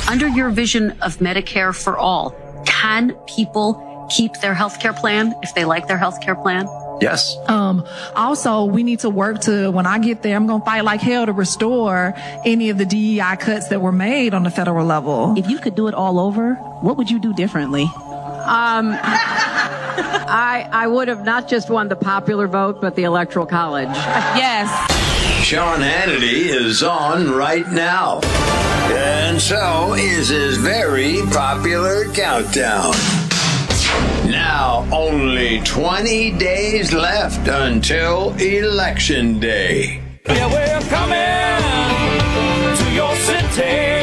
Under your vision of Medicare for all, can people keep their health care plan if they like their health care plan? Yes. Also, we need to work to, when I get there, I'm going to fight like hell to restore any of the DEI cuts that were made on the federal level. If you could do it all over, what would you do differently? I would have not just won the popular vote, but the Electoral College. Yes. Sean Hannity is on right now. And so is his very popular countdown. Now, only 20 days left until Election Day. Yeah, we're coming to your city.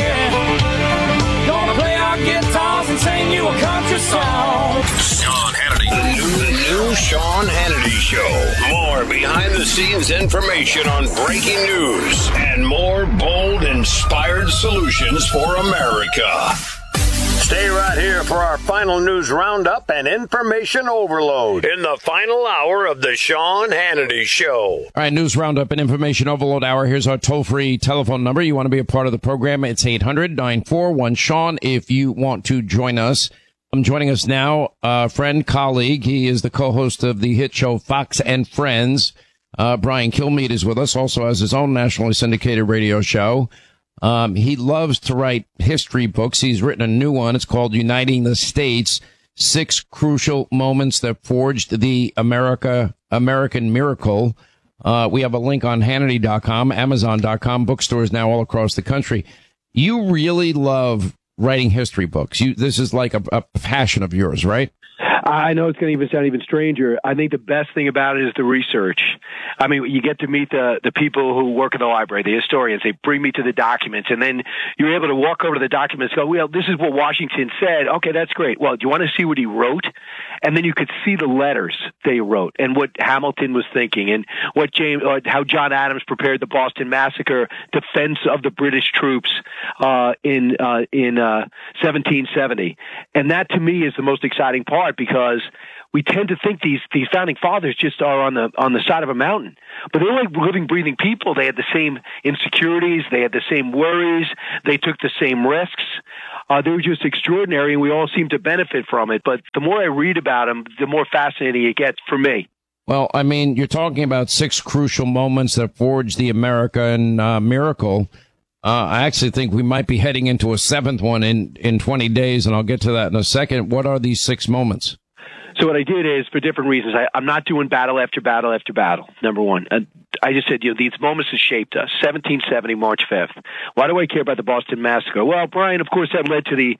Gonna play our guitars and sing you a country song. Sean Hannity. The new Sean Hannity Show. More behind-the-scenes information on breaking news and more bold, inspired solutions for America. Stay right here for our final news roundup and information overload in the final hour of the Sean Hannity Show. All right, news roundup and information overload hour. Here's our toll-free telephone number. You want to be a part of the program? It's 800-941-SEAN if you want to join us. Joining us now, friend, colleague. He is the co-host of the hit show Fox and Friends. Brian Kilmeade is with us, also has his own nationally syndicated radio show. He loves to write history books. He's written a new one. It's called Uniting the States, 6 Crucial Moments That Forged the American Miracle. We have a link on Hannity.com, Amazon.com, bookstores now all across the country. You really love writing history books. This is like a passion of yours, right? I know it's going to even sound even stranger. I think the best thing about it is the research. I mean, you get to meet the people who work in the library, the historians. They bring me to the documents, and then you're able to walk over to the documents and go, well, this is what Washington said. Okay, that's great. Well, do you want to see what he wrote? And then you could see the letters they wrote and what Hamilton was thinking and how John Adams prepared the Boston Massacre defense of the British troops in 1770. And that, to me, is the most exciting part, because we tend to think these founding fathers just are on the side of a mountain, but they were like living, breathing people. They had the same insecurities, they had the same worries, they took the same risks. They were just extraordinary, and we all seem to benefit from it. But the more I read about them, the more fascinating it gets for me. Well, I mean, you're talking about 6 crucial moments that forged the American miracle. I actually think we might be heading into a 7th one in 20 days, and I'll get to that in a second. What are these 6 moments? So what I did is, for different reasons, I'm not doing battle after battle after battle, number one. I just said, these moments have shaped us. 1770, March 5th. Why do I care about the Boston Massacre? Well, Brian, of course, that led to the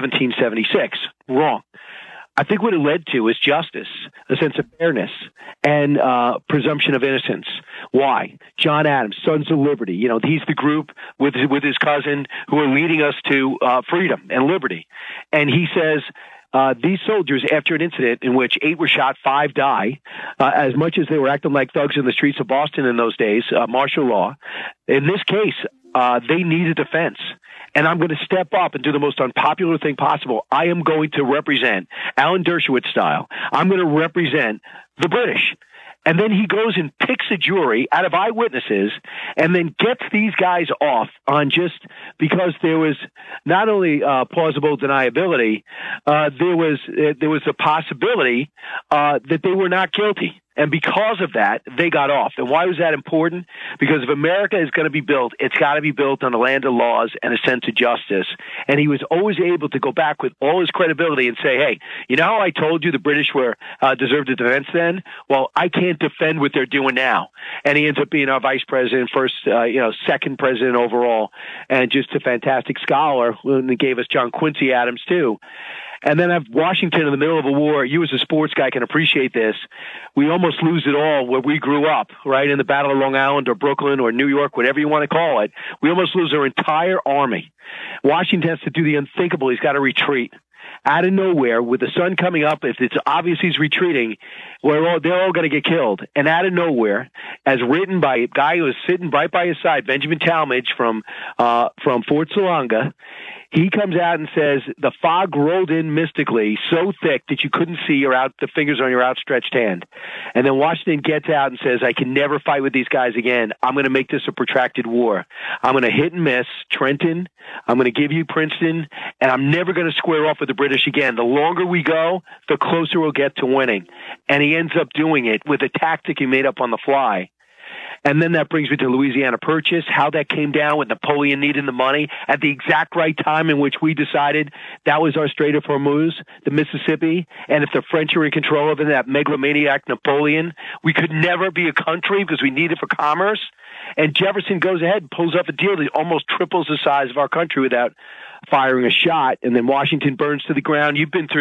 1776. Wrong. I think what it led to is justice, a sense of fairness, and presumption of innocence. Why? John Adams, Sons of Liberty. He's the group with his cousin who are leading us to freedom and liberty. And he says, these soldiers, after an incident in which 8 were shot, 5 die, as much as they were acting like thugs in the streets of Boston in those days, martial law, in this case, they need a defense. And I'm going to step up and do the most unpopular thing possible. I am going to represent, Alan Dershowitz style, I'm going to represent the British. And then he goes and picks a jury out of eyewitnesses and then gets these guys off on just because there was not only plausible deniability, there was a possibility that they were not guilty. And because of that, they got off. And why was that important? Because if America is going to be built, it's got to be built on the land of laws and a sense of justice. And he was always able to go back with all his credibility and say, hey, you know how I told you the British were deserved a defense then? Well, I can't defend what they're doing now. And he ends up being our vice president, second president overall, and just a fantastic scholar. And he gave us John Quincy Adams, too. And then have Washington in the middle of a war. You as a sports guy can appreciate this. We almost lose it all where we grew up, right? In the Battle of Long Island or Brooklyn or New York, whatever you want to call it. We almost lose our entire army. Washington has to do the unthinkable. He's got to retreat. Out of nowhere, with the sun coming up, if it's obvious he's retreating, they're all going to get killed. And out of nowhere, as written by a guy who was sitting right by his side, Benjamin Talmadge from Fort Salonga, He comes out and says the fog rolled in mystically so thick that you couldn't see the fingers on your outstretched hand. And then Washington gets out and says, I can never fight with these guys again. I'm going to make this a protracted war. I'm going to hit and miss Trenton. I'm going to give you Princeton, and I'm never going to square off with the British again. The longer we go, the closer we'll get to winning. And he ends up doing it with a tactic he made up on the fly. And then that brings me to Louisiana Purchase, how that came down with Napoleon needing the money at the exact right time in which we decided that was our Strait of Hormuz, the Mississippi. And if the French were in control of it, that megalomaniac Napoleon, we could never be a country because we need it for commerce. And Jefferson goes ahead and pulls up a deal that almost triples the size of our country without firing a shot. And then Washington burns to the ground.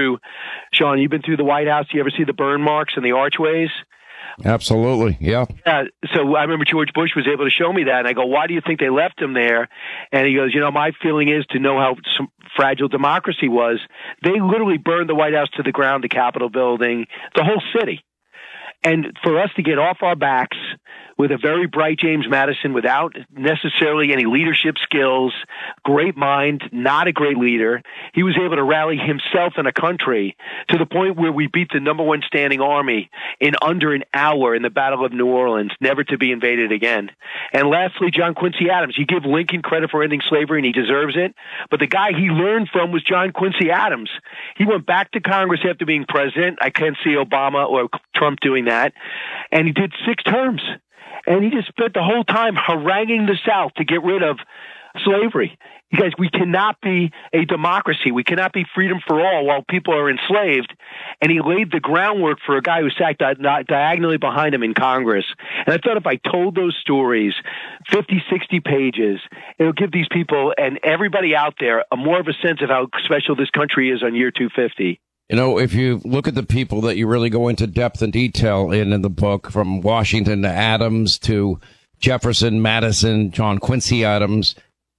Sean, you've been through the White House. You ever see the burn marks and the archways? Absolutely, yeah. So I remember George Bush was able to show me that, and I go, why do you think they left him there? And he goes, my feeling is to know how fragile democracy was. They literally burned the White House to the ground, the Capitol building, the whole city. And for us to get off our backs with a very bright James Madison without necessarily any leadership skills, great mind, not a great leader, he was able to rally himself and a country to the point where we beat the number one standing army in under an hour in the Battle of New Orleans, never to be invaded again. And lastly, John Quincy Adams. You give Lincoln credit for ending slavery, and he deserves it. But the guy he learned from was John Quincy Adams. He went back to Congress after being president. I can't see Obama or Trump doing that. And he did 6 terms. And he just spent the whole time haranguing the South to get rid of slavery. You guys, we cannot be a democracy. We cannot be freedom for all while people are enslaved. And he laid the groundwork for a guy who sat diagonally behind him in Congress. And I thought if I told those stories, 50, 60 pages, it'll give these people and everybody out there a more of a sense of how special this country is on year 250. If you look at the people that you really go into depth and detail in the book, from Washington to Adams to Jefferson, Madison, John Quincy Adams,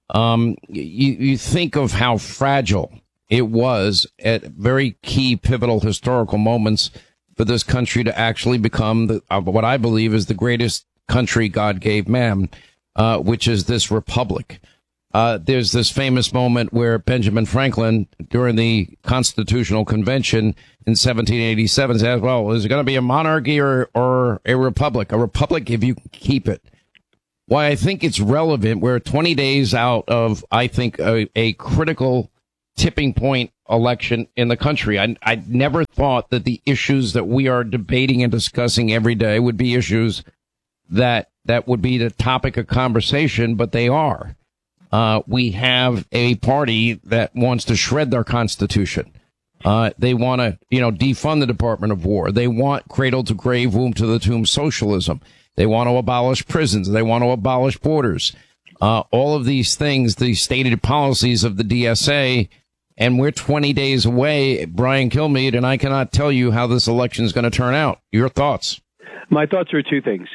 you think of how fragile it was at very key pivotal historical moments for this country to actually become what I believe is the greatest country God gave man, which is this republic. There's this famous moment where Benjamin Franklin, during the Constitutional Convention in 1787, says, well, is it going to be a monarchy or a republic? A republic if you keep it. Why I think it's relevant, we're 20 days out of, I think, a critical tipping point election in the country. I never thought that the issues that we are debating and discussing every day would be issues that would be the topic of conversation, but they are. We have a party that wants to shred their Constitution. They want to, defund the Department of War. They want cradle to grave, womb to the tomb socialism. They want to abolish prisons. They want to abolish borders. All of these things, the stated policies of the DSA, and we're 20 days away, Brian Kilmeade, and I cannot tell you how this election is going to turn out. Your thoughts? My thoughts are 2 things.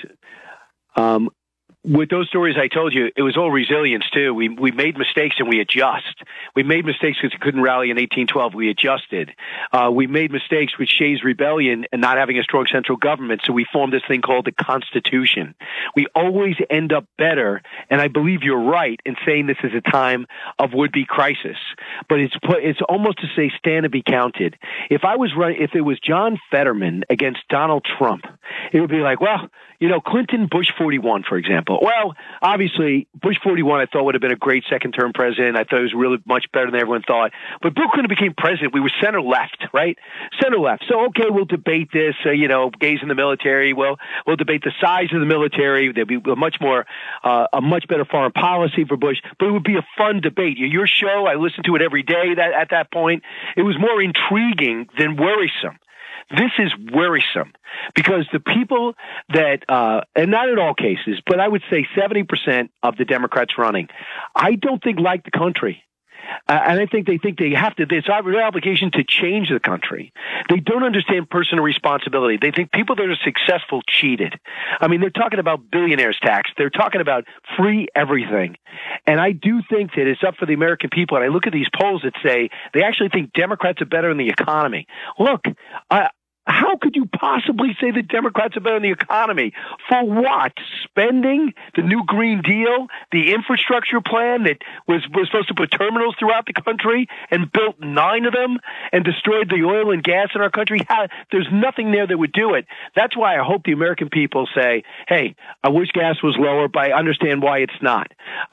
With those stories I told you, it was all resilience, too. We made mistakes and we adjust. We made mistakes because we couldn't rally in 1812. We adjusted. We made mistakes with Shays' Rebellion and not having a strong central government, so we formed this thing called the Constitution. We always end up better, and I believe you're right in saying this is a time of would-be crisis. But it's almost to say stand and be counted. If it was John Fetterman against Donald Trump, it would be like, well, Clinton, Bush 41, for example. Well, obviously, Bush 41, I thought would have been a great second-term president. I thought he was really much better than everyone thought. But Bill Clinton became president. We were center-left, right? Center-left. So, okay, we'll debate this, gays in the military. We'll debate the size of the military. There'd be a much better foreign policy for Bush. But it would be a fun debate. Your show, I listened to it every day at that point. It was more intriguing than worrisome. This is worrisome because the people that, and not in all cases, but I would say 70% of the Democrats running, I don't think like the country. And I think they have to, it's our obligation to change the country. They don't understand personal responsibility. They think people that are successful cheated. I mean, they're talking about billionaires tax. They're talking about free everything. And I do think that it's up for the American people. And I look at these polls that say they actually think Democrats are better in the economy. Look, How could you possibly say the Democrats are better in the economy? For what? Spending? The new Green Deal? The infrastructure plan that was supposed to put terminals throughout the country and built 9 of them and destroyed the oil and gas in our country? There's nothing there that would do it. That's why I hope the American people say, hey, I wish gas was lower, but I understand why it's not.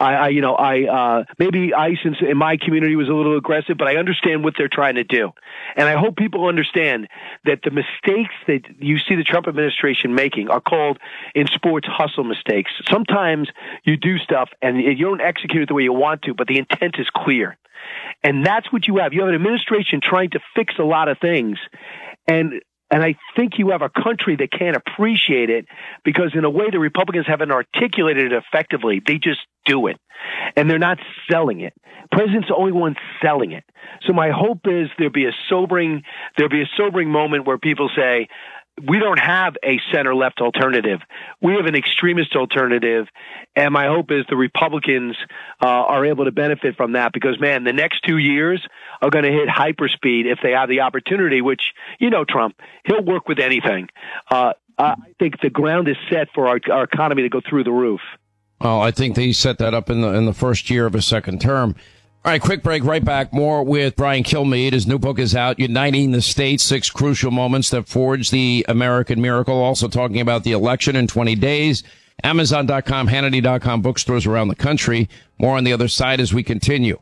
Maybe ICE in my community was a little aggressive, but I understand what they're trying to do. And I hope people understand that the mistakes that you see the Trump administration making are called in sports hustle mistakes. Sometimes you do stuff and you don't execute it the way you want to, but the intent is clear. And that's what you have. You have an administration trying to fix a lot of things. And I think you have a country that can't appreciate it because in a way the Republicans haven't articulated it effectively. They just do it. And they're not selling it. President's the only one selling it. So my hope is there'll be a sobering moment where people say, we don't have a center-left alternative. We have an extremist alternative, and my hope is the Republicans are able to benefit from that because, man, the next 2 years are going to hit hyperspeed if they have the opportunity, which, Trump, he'll work with anything. I think the ground is set for our economy to go through the roof. Well, I think they set that up in the first year of his second term. All right, quick break, right back. More with Brian Kilmeade. His new book is out, Uniting the States, 6 Crucial Moments That Forged the American Miracle. Also talking about the election in 20 days. Amazon.com, Hannity.com, bookstores around the country. More on the other side as we continue.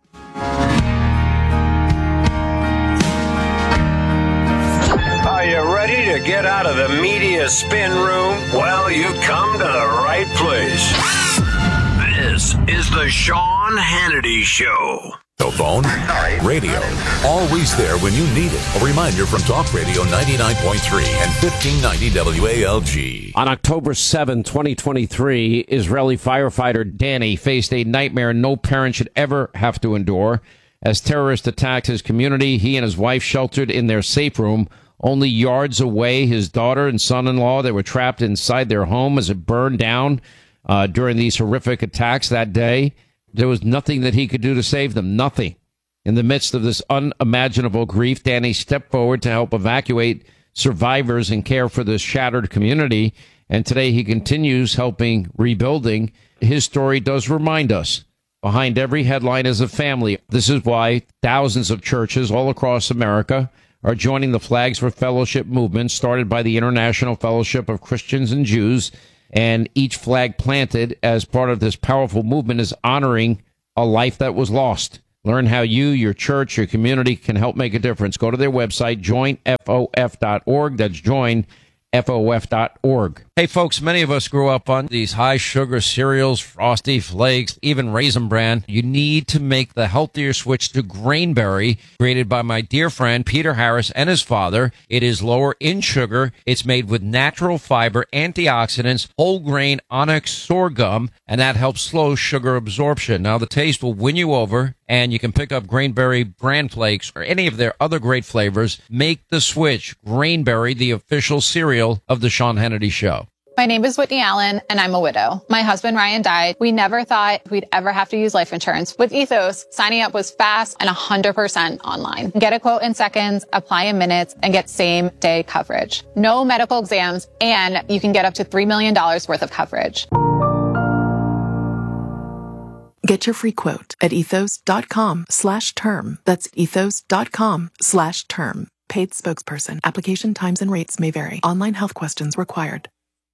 Are you ready to get out of the media spin room? Well, you've come to the right place. This is the Sean Hannity Show. Phone, radio, always there when you need it. A reminder from Talk Radio 99.3 and 1590 WALG. On October 7, 2023, Israeli firefighter Danny faced a nightmare no parent should ever have to endure. As terrorists attacked his community, he and his wife sheltered in their safe room. Only yards away, his daughter and son-in-law, they were trapped inside their home as it burned down during these horrific attacks that day. There was nothing that he could do to save them. Nothing. In the midst of this unimaginable grief, Danny stepped forward to help evacuate survivors and care for this shattered community. And today he continues helping rebuilding. His story does remind us, behind every headline is a family. This is why thousands of churches all across America are joining the Flags for Fellowship movement started by the International Fellowship of Christians and Jews. And each flag planted as part of this powerful movement is honoring a life that was lost. Learn how you, your church, your community can help make a difference. Go to their website, joinfof.org. That's joinfof.org. Hey, folks, many of us grew up on these high-sugar cereals, Frosty Flakes, even Raisin Bran. You need to make the healthier switch to Grainberry, created by my dear friend Peter Harris and his father. It is lower in sugar. It's made with natural fiber, antioxidants, whole grain onyx sorghum, and that helps slow sugar absorption. Now, the taste will win you over, and you can pick up Grainberry Bran Flakes or any of their other great flavors. Make the switch. Grainberry, the official cereal of the Sean Hannity Show. My name is Whitney Allen, and I'm a widow. My husband, Ryan, died. We never thought we'd ever have to use life insurance. With Ethos, signing up was fast and 100% online. Get a quote in seconds, apply in minutes, and get same-day coverage. No medical exams, and you can get up to $3 million worth of coverage. Get your free quote at ethos.com/term. That's ethos.com/term. Paid spokesperson. Application times and rates may vary. Online health questions required.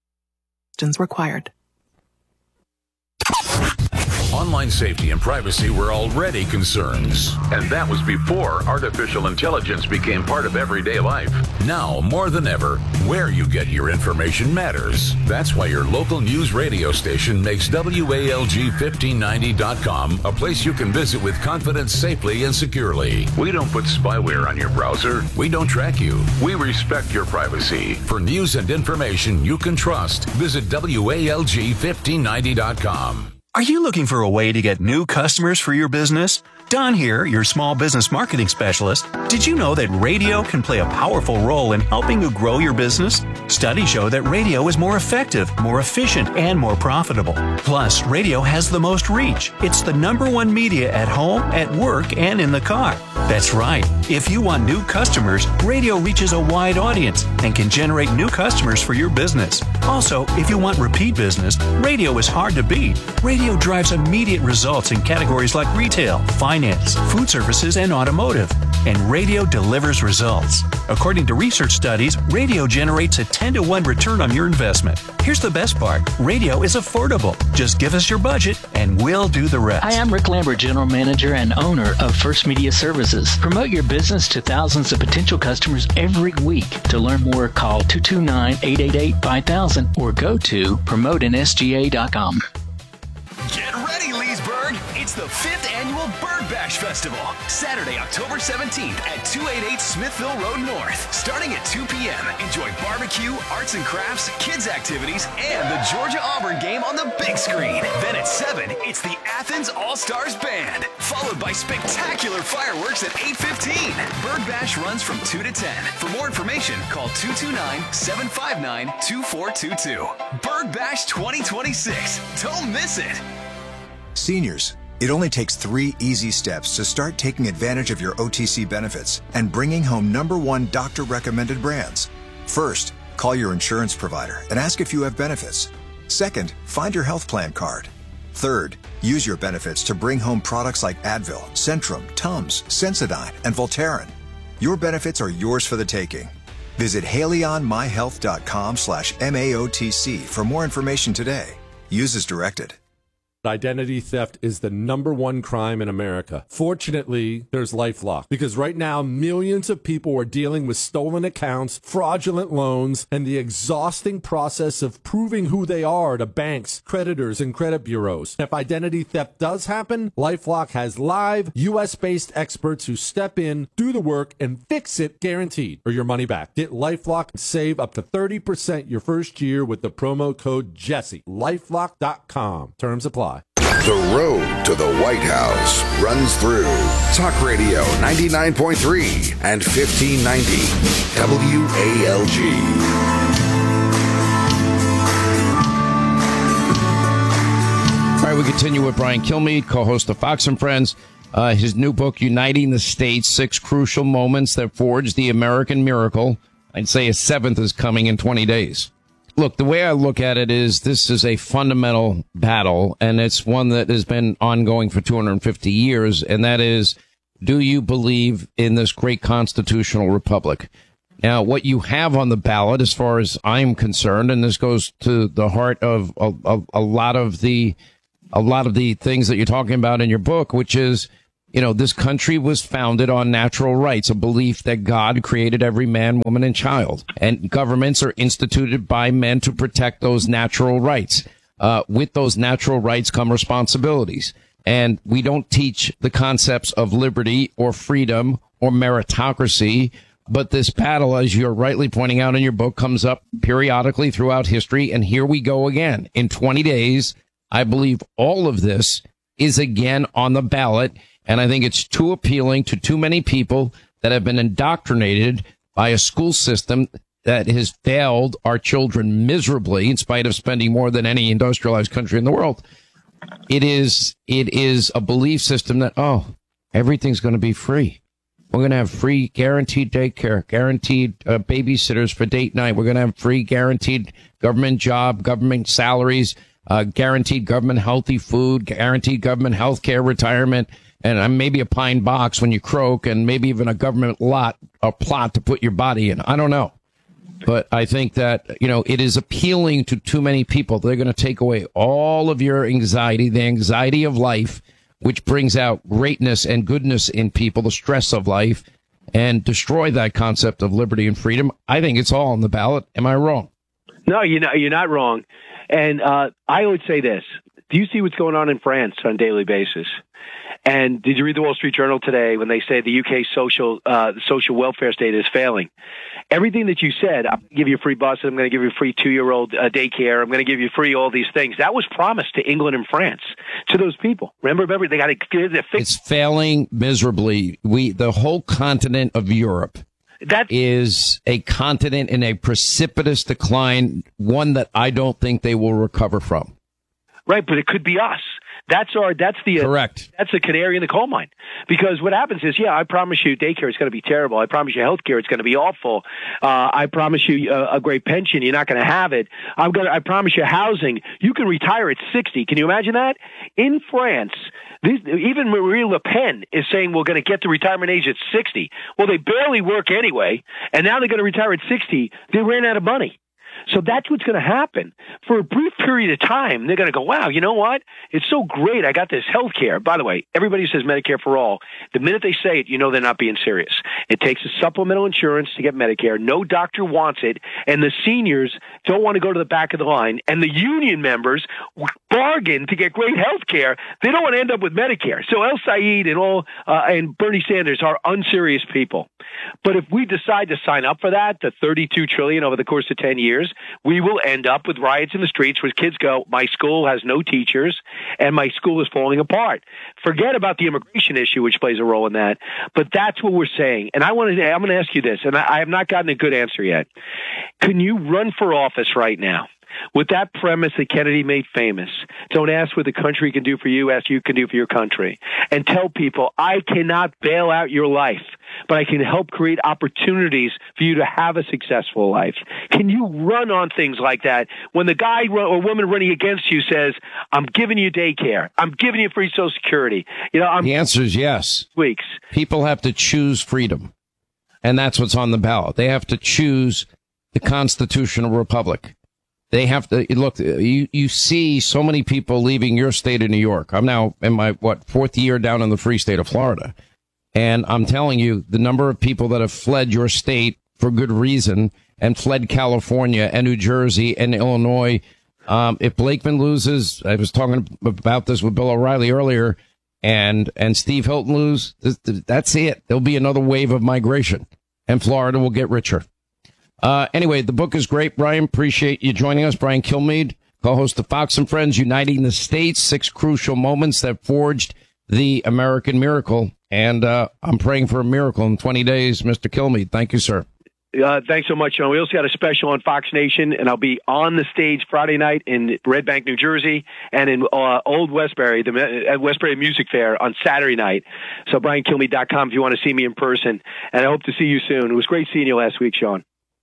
Online safety and privacy were already concerns. And that was before artificial intelligence became part of everyday life. Now, more than ever, where you get your information matters. That's why your local news radio station makes WALG1590.com a place you can visit with confidence safely and securely. We don't put spyware on your browser. We don't track you. We respect your privacy. For news and information you can trust, visit WALG1590.com. Are you looking for a way to get new customers for your business? Don here, your small business marketing specialist. Did you know that radio can play a powerful role in helping you grow your business? Studies show that radio is more effective, more efficient, and more profitable. Plus, radio has the most reach. It's the #1 media at home, at work, and in the car. That's right. If you want new customers, radio reaches a wide audience and can generate new customers for your business. Also, if you want repeat business, radio is hard to beat. Radio drives immediate results in categories like retail, finance, food services, and automotive. And radio delivers results. According to research studies, radio generates a 10-to-1 return on your investment. Here's the best part. Radio is affordable. Just give us your budget and we'll do the rest. Hi, I'm Rick Lambert, General Manager and owner of First Media Services. Promote your business to thousands of potential customers every week. To learn more, call 229-888-5000 or go to promoteinsga.com. Get ready, Leesburg. It's the 5th annual Bird Bash Festival. Saturday, October 17th at 288 Smithville Road North. Starting at 2 p.m., enjoy barbecue, arts and crafts, kids activities, and the Georgia-Auburn game on the big screen. Then at 7, it's the Athens All-Stars Band, followed by spectacular fireworks at 8:15. Bird Bash runs from 2 to 10. For more information, call 229-759-2422. Bird Bash 2026. Don't miss it. Seniors, it only takes 3 easy steps to start taking advantage of your OTC benefits and bringing home #1 doctor-recommended brands. First, call your insurance provider and ask if you have benefits. Second, find your health plan card. Third, use your benefits to bring home products like Advil, Centrum, Tums, Sensodyne, and Voltaren. Your benefits are yours for the taking. Visit HaleyOnMyHealth.com/MAOTC for more information today. Use as directed. Identity theft is the #1 crime in America. Fortunately, there's LifeLock, because right now millions of people are dealing with stolen accounts, fraudulent loans, and the exhausting process of proving who they are to banks, creditors, and credit bureaus. If identity theft does happen, LifeLock has live US-based experts who step in, do the work, and fix it guaranteed, or your money back. Get LifeLock and save up to 30% your first year with the promo code Jesse. LifeLock.com. Terms apply. The road to the White House runs through Talk Radio 99.3 and 1590 WALG. All right, we continue with Brian Kilmeade, co-host of Fox and Friends. His new book, Uniting the States, 6 Crucial Moments That Forged the American Miracle. I'd say a 7th is coming in 20 days. Look, the way I look at it is this is a fundamental battle, and it's one that has been ongoing for 250 years, and that is, do you believe in this great constitutional republic? Now, what you have on the ballot, as far as I'm concerned, and this goes to the heart of a lot of the things that you're talking about in your book, which is, you know, this country was founded on natural rights, a belief that God created every man, woman, and child. And governments are instituted by men to protect those natural rights. With those natural rights come responsibilities. And we don't teach the concepts of liberty or freedom or meritocracy. But this battle, as you're rightly pointing out in your book, comes up periodically throughout history. And here we go again. In 20 days, I believe all of this is again on the ballot. And I think it's too appealing to too many people that have been indoctrinated by a school system that has failed our children miserably in spite of spending more than any industrialized country in the world. It is a belief system that, everything's going to be free. We're going to have free guaranteed daycare, guaranteed babysitters for date night. We're going to have free guaranteed government job, government salaries, guaranteed government healthy food, guaranteed government health care, retirement, and maybe a pine box when you croak, and maybe even a government plot to put your body in. I don't know. But I think that, it is appealing to too many people. They're going to take away all of your anxiety, the anxiety of life, which brings out greatness and goodness in people, the stress of life, and destroy that concept of liberty and freedom. I think it's all on the ballot. Am I wrong? No, you're not wrong. And I would say this. Do you see what's going on in France on a daily basis? And did you read the Wall Street Journal today when they say the UK social welfare state is failing? Everything that you said, I'm going to give you a free bus, I'm going to give you a free 2-year-old daycare, I'm going to give you free all these things. That was promised to England and France, to those people. Remember, they got to get it fixed. It's failing miserably. The whole continent of Europe is a continent in a precipitous decline, one that I don't think they will recover from. Right, but it could be us. That's the correct. That's the canary in the coal mine. Because what happens is, I promise you daycare is going to be terrible. I promise you healthcare is going to be awful. I promise you a great pension. You're not going to have it. I promise you housing. You can retire at 60. Can you imagine that? In France, even Marine Le Pen is saying we're going to get to retirement age at 60. Well, they barely work anyway, and now they're going to retire at 60. They ran out of money. So that's what's going to happen. For a brief period of time, they're going to go, wow, you know what? It's so great. I got this health care. By the way, everybody says Medicare for all. The minute they say it, they're not being serious. It takes a supplemental insurance to get Medicare. No doctor wants it. And the seniors don't want to go to the back of the line. And the union members bargain to get great health care. They don't want to end up with Medicare. So El Said and Bernie Sanders are unserious people. But if we decide to sign up for that, the $32 trillion over the course of 10 years, we will end up with riots in the streets where kids go, my school has no teachers and my school is falling apart. Forget about the immigration issue, which plays a role in that. But that's what we're saying. And I'm going to ask you this, and I have not gotten a good answer yet. Can you run for office right now with that premise that Kennedy made famous? Don't ask what the country can do for you, ask what you can do for your country. And tell people, I cannot bail out your life, but I can help create opportunities for you to have a successful life. Can you run on things like that when the guy or woman running against you says, I'm giving you daycare, I'm giving you free Social Security? The answer is yes. People have to choose freedom, and that's what's on the ballot. They have to choose the constitutional republic. They have to look. You see so many people leaving your state of New York. I'm now in my fourth year down in the free state of Florida, and I'm telling you, the number of people that have fled your state for good reason and fled California and New Jersey and Illinois. If Blakeman loses, I was talking about this with Bill O'Reilly earlier, and Steve Hilton lose. That's it. There'll be another wave of migration, and Florida will get richer. Anyway, the book is great, Brian. Appreciate you joining us. Brian Kilmeade, co-host of Fox and Friends, Uniting the States, 6 crucial moments that forged the American miracle. And I'm praying for a miracle in 20 days. Mr. Kilmeade, thank you, sir. Thanks so much, Sean. We also got a special on Fox Nation, and I'll be on the stage Friday night in Red Bank, New Jersey, and in Old Westbury, at Westbury Music Fair on Saturday night. So BrianKilmeade.com if you want to see me in person. And I hope to see you soon. It was great seeing you last week, Sean.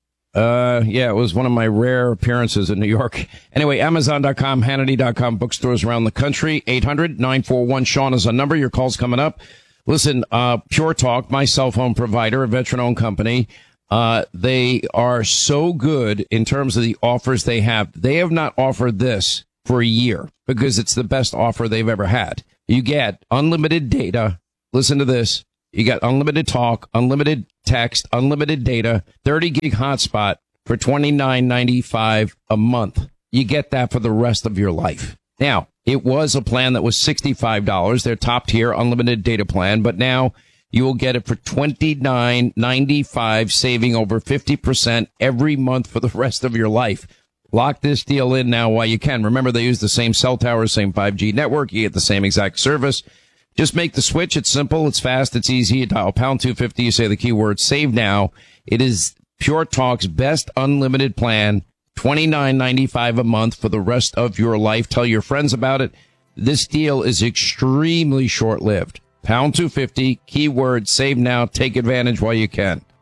Yeah, it was one of my rare appearances in New York. Anyway, Amazon.com, Hannity.com, bookstores around the country. 800-941-SEAN is a number. Your call's coming up. Listen, Pure Talk, my cell phone provider, a veteran-owned company, they are so good in terms of the offers they have. They have not offered this for a year because it's the best offer they've ever had. You get unlimited data. Listen to this. You got unlimited talk, unlimited text, unlimited data, 30 gig hotspot for $29.95 a month. You get that for the rest of your life. Now, it was a plan that was $65, their top tier unlimited data plan, but now you will get it for $29.95, saving over 50% every month for the rest of your life. Lock this deal in now while you can. Remember, they use the same cell tower, same 5G network. You get the same exact service. Just make the switch. It's simple. It's fast. It's easy. You dial pound 250. You say the keyword save now. It is Pure Talk's best unlimited plan. $29.95 a month for the rest of your life. Tell your friends about it. This deal is extremely short-lived. Pound 250, keyword save now. Take advantage while you can.